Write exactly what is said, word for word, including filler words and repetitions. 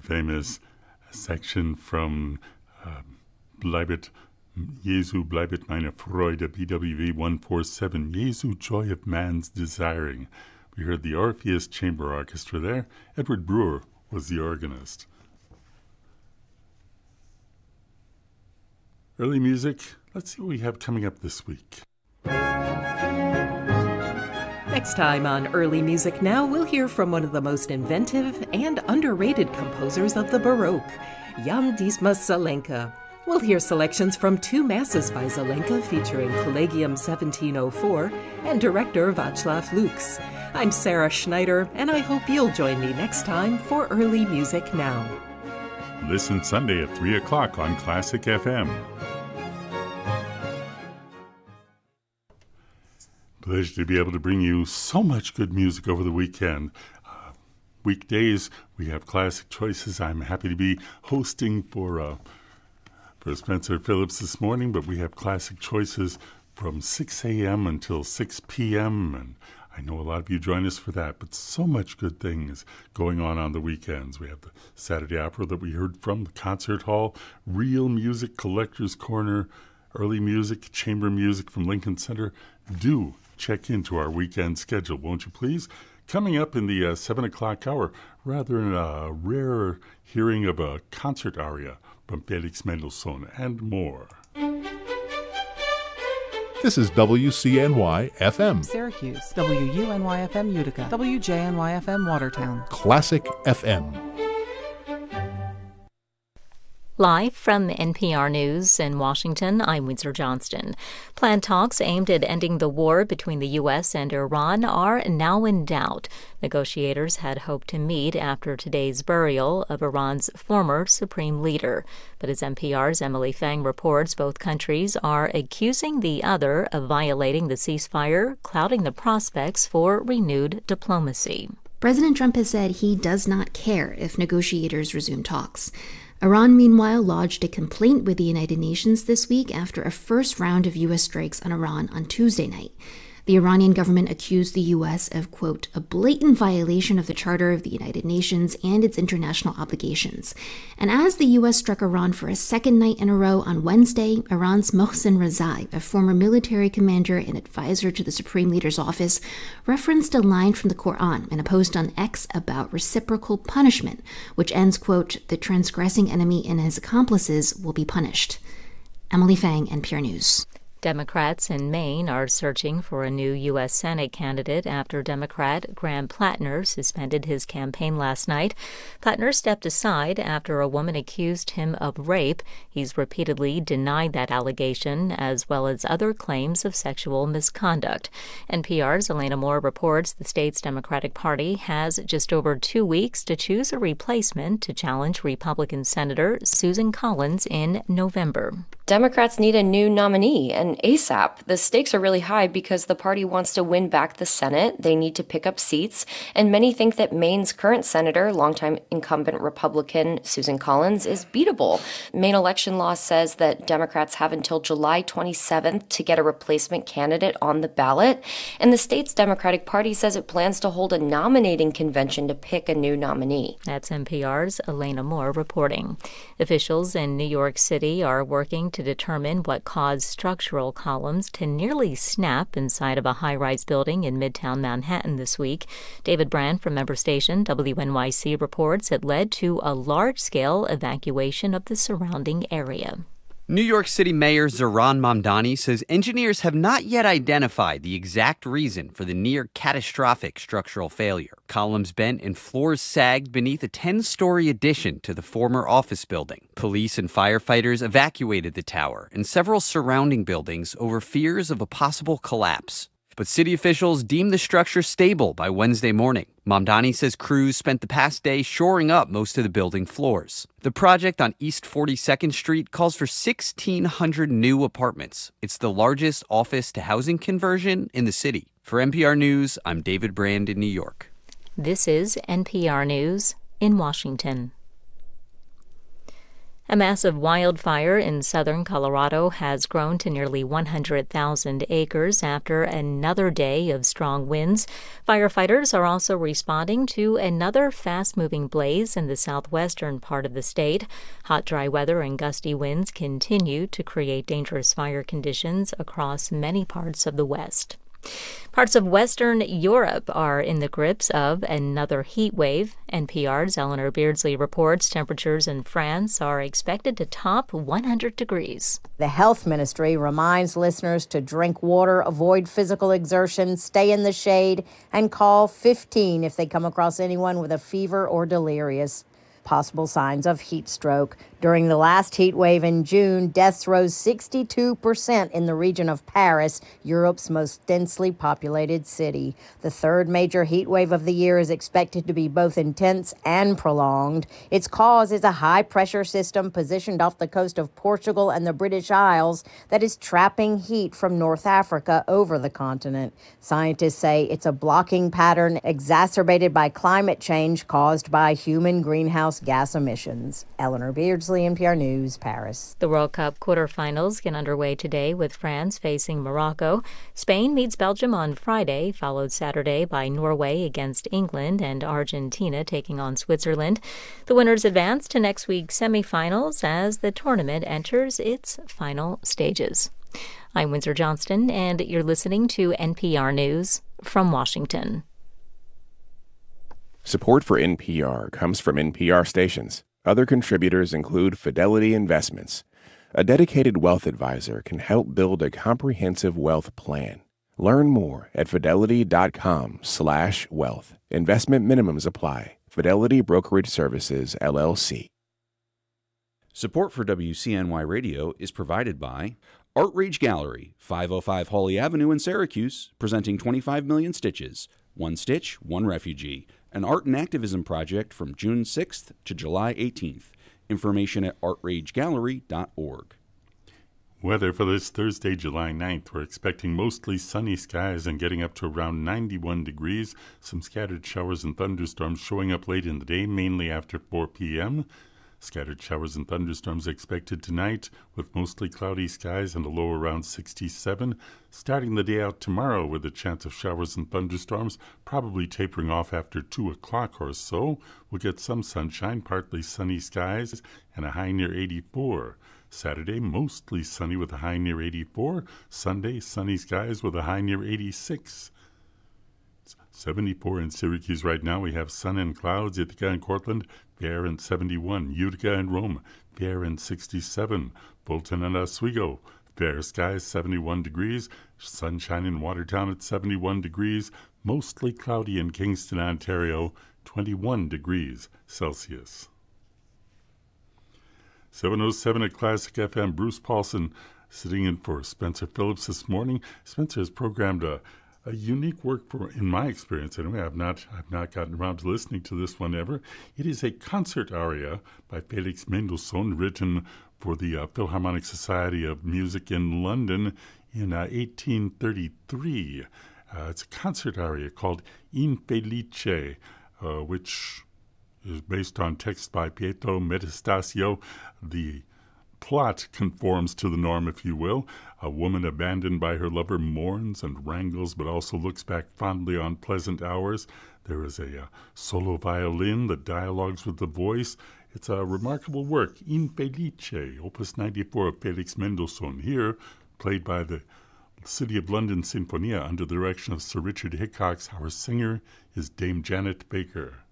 famous section from uh, Bleibet, Jesu bleibet meine Freude, B W V one forty-seven, Jesu joy of man's desiring. We heard the Orpheus Chamber Orchestra there. Edward Brewer was the organist. Early music, let's see what we have coming up this week. Next time on Early Music Now, we'll hear from one of the most inventive and underrated composers of the Baroque, Jan Dismas Zelenka. We'll hear selections from two masses by Zelenka featuring Collegium seventeen oh four and director Václav Lux. I'm Sarah Schneider, and I hope you'll join me next time for Early Music Now. Listen Sunday at three o'clock on Classic F M. Pleasure to be able to bring you so much good music over the weekend. Uh, weekdays, we have Classic Choices. I'm happy to be hosting for uh, for Spencer Phillips this morning, but we have Classic Choices from six a.m. until six p.m., and I know a lot of you join us for that, but so much good things going on on the weekends. We have the Saturday Opera that we heard from, the Concert Hall, Real Music, Collector's Corner, Early Music, Chamber Music from Lincoln Center. Do check into our weekend schedule, won't you please? Coming up in the uh, seven o'clock hour, rather a rare hearing of a concert aria from Felix Mendelssohn and more. This is W C N Y F M. Syracuse. W U N Y F M Utica. W J N Y F M Watertown. Classic F M. Live from N P R News in Washington, I'm Windsor Johnston. Planned talks aimed at ending the war between the U S and Iran are now in doubt. Negotiators had hoped to meet after today's burial of Iran's former supreme leader. But as N P R's Emily Fang reports, both countries are accusing the other of violating the ceasefire, clouding the prospects for renewed diplomacy. President Trump has said he does not care if negotiators resume talks. Iran, meanwhile, lodged a complaint with the United Nations this week after a first round of U S strikes on Iran on Tuesday night. The Iranian government accused the U S of, quote, a blatant violation of the Charter of the United Nations and its international obligations. And as the U S struck Iran for a second night in a row on Wednesday, Iran's Mohsen Rezai, a former military commander and advisor to the Supreme Leader's office, referenced a line from the Quran in a post on X about reciprocal punishment, which ends, quote, the transgressing enemy and his accomplices will be punished. Emily Fang, N P R News. Democrats in Maine are searching for a new U S Senate candidate after Democrat Graham Plattner suspended his campaign last night. Plattner stepped aside after a woman accused him of rape. He's repeatedly denied that allegation, as well as other claims of sexual misconduct. N P R's Elena Moore reports the state's Democratic Party has just over two weeks to choose a replacement to challenge Republican Senator Susan Collins in November. Democrats need a new nominee, and ASAP. The stakes are really high because the party wants to win back the Senate. They need to pick up seats, and many think that Maine's current senator, longtime incumbent Republican Susan Collins, is beatable. Maine election law says that Democrats have until July twenty-seventh to get a replacement candidate on the ballot, and the state's Democratic Party says it plans to hold a nominating convention to pick a new nominee. That's N P R's Elena Moore reporting. Officials in New York City are working to determine what caused structural columns to nearly snap inside of a high-rise building in Midtown Manhattan this week. David Brand from member station W N Y C reports it led to a large-scale evacuation of the surrounding area. New York City Mayor Zohran Mamdani says engineers have not yet identified the exact reason for the near-catastrophic structural failure. Columns bent and floors sagged beneath a ten-story addition to the former office building. Police and firefighters evacuated the tower and several surrounding buildings over fears of a possible collapse. But city officials deemed the structure stable by Wednesday morning. Mamdani says crews spent the past day shoring up most of the building floors. The project on East forty-second Street calls for sixteen hundred new apartments. It's the largest office-to-housing conversion in the city. For N P R News, I'm David Brand in New York. This is N P R News in Washington. A massive wildfire in southern Colorado has grown to nearly one hundred thousand acres after another day of strong winds. Firefighters are also responding to another fast-moving blaze in the southwestern part of the state. Hot, dry weather and gusty winds continue to create dangerous fire conditions across many parts of the West. Parts of Western Europe are in the grips of another heat wave. N P R's Eleanor Beardsley reports temperatures in France are expected to top one hundred degrees. The health ministry reminds listeners to drink water, avoid physical exertion, stay in the shade, and call fifteen if they come across anyone with a fever or delirious. Possible signs of heat stroke. During the last heat wave in June, deaths rose sixty-two percent in the region of Paris, Europe's most densely populated city. The third major heat wave of the year is expected to be both intense and prolonged. Its cause is a high-pressure system positioned off the coast of Portugal and the British Isles that is trapping heat from North Africa over the continent. Scientists say it's a blocking pattern exacerbated by climate change caused by human greenhouse gas emissions. Eleanor Beardsley, N P R News, Paris. The World Cup quarterfinals get underway today with France facing Morocco. Spain meets Belgium on Friday, followed Saturday by Norway against England and Argentina taking on Switzerland. The winners advance to next week's semifinals as the tournament enters its final stages. I'm Windsor Johnston, and you're listening to N P R News from Washington. Support for N P R comes from N P R stations. Other contributors include Fidelity Investments. A dedicated wealth advisor can help build a comprehensive wealth plan. Learn more at fidelity.com slash wealth. Investment minimums apply. Fidelity Brokerage Services, L L C. Support for W C N Y Radio is provided by Art Rage Gallery, five oh five Hawley Avenue in Syracuse, presenting twenty-five million stitches. One stitch, one refugee. An art and activism project from June sixth to July eighteenth. Information at art rage gallery dot org. Weather for this Thursday, July ninth. We're expecting mostly sunny skies and getting up to around ninety-one degrees. Some scattered showers and thunderstorms showing up late in the day, mainly after four p.m. Scattered showers and thunderstorms expected tonight with mostly cloudy skies and a low around sixty-seven. Starting the day out tomorrow with a chance of showers and thunderstorms, probably tapering off after two o'clock or so. We'll get some sunshine, partly sunny skies, and a high near eighty-four. Saturday, mostly sunny with a high near eighty-four. Sunday, sunny skies with a high near eighty-six. seventy-four in Syracuse right now. We have sun and clouds. Ithaca and Cortland, fair and seventy-one. Utica and Rome, fair and sixty-seven. Fulton and Oswego, fair skies, seventy-one degrees. Sunshine in Watertown at seventy-one degrees. Mostly cloudy in Kingston, Ontario, twenty-one degrees Celsius. seven oh seven at Classic F M. Bruce Paulson sitting in for Spencer Phillips this morning. Spencer has programmed a A unique work, for, in my experience anyway. I've not, I've not gotten around to listening to this one ever. It is a concert aria by Felix Mendelssohn, written for the uh, Philharmonic Society of Music in London in uh, eighteen thirty-three. Uh, it's a concert aria called Infelice, uh, which is based on text by Pietro Metastasio. The plot conforms to the norm, if you will. A woman abandoned by her lover mourns and wrangles, but also looks back fondly on pleasant hours. There is a uh, solo violin that dialogues with the voice. It's a remarkable work, Infelice, Opus ninety-four of Felix Mendelssohn, here played by the City of London Sinfonia under the direction of Sir Richard Hickox. Our singer is Dame Janet Baker.